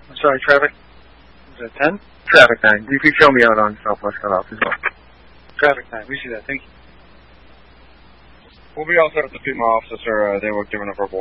I'm sorry, traffic. Is that 10? Traffic 9. You can show me out on Southwest Cutoff as well. Traffic 9. We see that. Thank you. We'll be all set at the Piedmont office, sir. They were given a verbal